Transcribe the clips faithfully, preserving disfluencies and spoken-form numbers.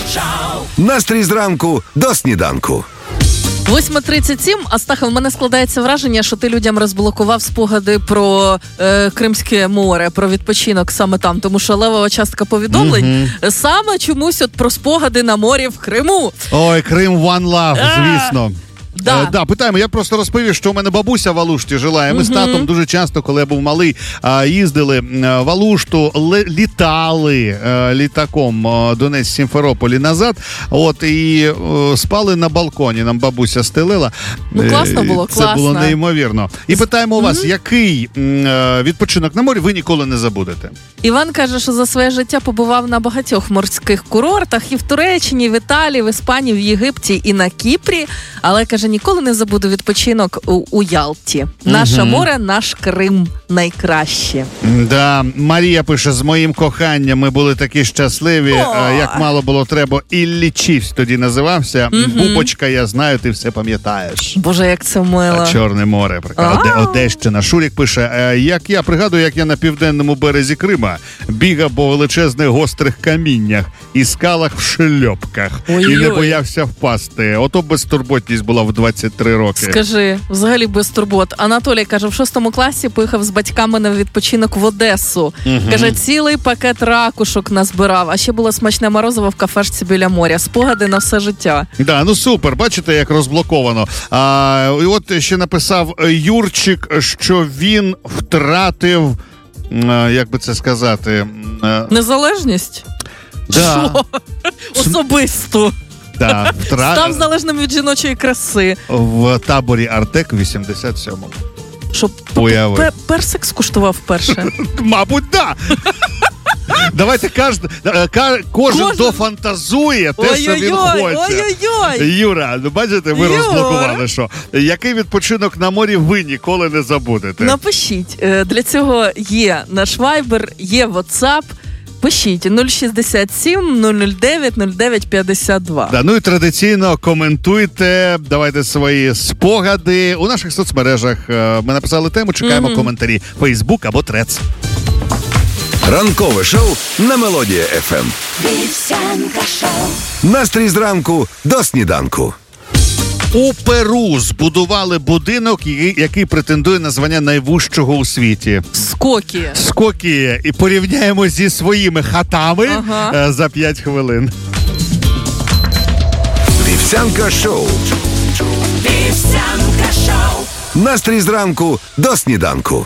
Настрій зранку до сніданку. восьма тридцять сім. Астахов, в мене складається враження, що ти людям розблокував спогади про е, Кримське море, про відпочинок саме там, тому що левова частка повідомлень mm-hmm. саме чомусь от про спогади на морі в Криму. Ой, Крим one love, звісно. Да. Е, да, питаємо, я просто розповів, що у мене бабуся в Алушті жила, і ми uh-huh. з татом дуже часто, коли я був малий, а, їздили в Алушту, л- літали а, літаком Донець-Сімферополі назад, от, і а, спали на балконі, нам бабуся стелила. Ну, класно було, Це класно. було неймовірно. І питаємо у вас, uh-huh. який а, відпочинок на морі ви ніколи не забудете? Іван каже, що за своє життя побував на багатьох морських курортах, і в Туреччині, і в Італії, в Іспанії, в Єгипті, і на Кіпрі, але, каже, ніколи не забуду відпочинок у, у Ялті. Наше угу. море, наш Крим найкраще. Да, Марія пише, з моїм коханням ми були такі щасливі, а, як мало було треба. Іллічівсь тоді називався. Угу. Бубочка, я знаю, ти все пам'ятаєш. Боже, як це мило. А Чорне море. Оде, Одещина. Шурік пише, як я пригадую, як я на південному березі Крима бігав по величезних гострих каміннях і скалах в шльопках. Ой-ой. І не боявся впасти. Ото безтурботність була в двадцять три роки. Скажи, взагалі без турбот. Анатолій каже, в шостому класі поїхав з батьками на відпочинок в Одесу. Угу. Каже, цілий пакет ракушок назбирав, а ще було смачне морозиво в кафешці біля моря. Спогади на все життя. Да, ну супер, бачите, як розблоковано. А, і от ще написав Юрчик, що він втратив, а, як би це сказати... А... Незалежність? Да. Що? Особисто. Да, втра... Став залежним від жіночої краси. В таборі Артек в вісімдесят сьомому. Що, п- персик скуштував вперше? Мабуть, да. Давайте кожен, кожен, кожен дофантазує те, ой-ой-ой, що він хоче. Ой-ой-ой. Юра, ну бачите, ви Юр. розблокували, що. Який відпочинок на морі ви ніколи не забудете? Напишіть. Для цього є наш Viber, є WhatsApp. Пишіть нуль шістдесят сім нуль нуль дев'ять нуль дев'ять п'ятдесят два. Да, ну і традиційно коментуйте, давайте свої спогади у наших соцмережах. Ми написали тему, чекаємо mm-hmm. коментарі. Фейсбук або Трец. Ранкове шоу на Мелодія еф ем. Вівсянка шоу. Настрій зранку до сніданку. У Перу збудували будинок, який претендує на звання найвужчого у світі. Скокія. Скокія. І порівняємо зі своїми хатами ага. за п'ять хвилин. Вівсянка шоу. Вівсянка шоу. Настрій зранку до сніданку.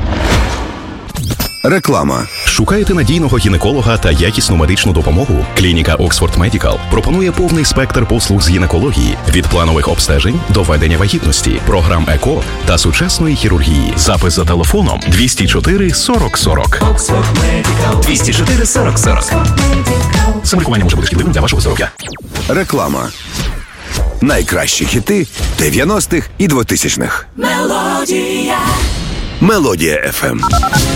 Реклама. Шукаєте надійного гінеколога та якісну медичну допомогу? Клініка Oxford Medical пропонує повний спектр послуг з гінекології від планових обстежень до ведення вагітності, програм ЕКО та сучасної хірургії. Запис за телефоном двісті чотири сорок сорок. Oxford Medical. двісті чотири сорок сорок. Самолікування може бути шкідливим для вашого здоров'я. Реклама. Найкращі хіти дев'яностих і двотисячних. Мелодія. Мелодія еф ем.